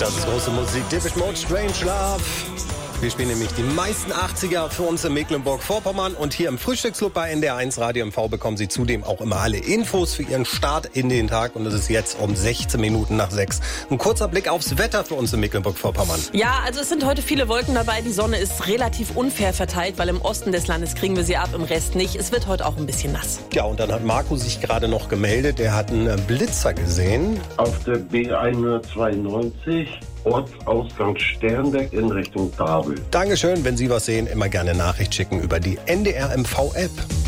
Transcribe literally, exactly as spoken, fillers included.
Das ist große Musik. Depeche Mode, Strange Love. Wir spielen nämlich die meisten achtziger für uns in Mecklenburg-Vorpommern. Und hier im Frühstücksclub bei N D R eins Radio M V bekommen Sie zudem auch immer alle Infos für Ihren Start in den Tag. Und es ist jetzt um sechzehn Minuten nach sechs. Ein kurzer Blick aufs Wetter für uns in Mecklenburg-Vorpommern. Ja, also es sind heute viele Wolken dabei. Die Sonne ist relativ unfair verteilt, weil im Osten des Landes kriegen wir sie ab, im Rest nicht. Es wird heute auch ein bisschen nass. Ja, und dann hat Marco sich gerade noch gemeldet. Der hat einen Blitzer gesehen. Auf der B hundertzweiundneunzig. Ortsausgang Sternberg in Richtung Dabel. Dankeschön, wenn Sie was sehen, immer gerne Nachricht schicken über die N D R M V App.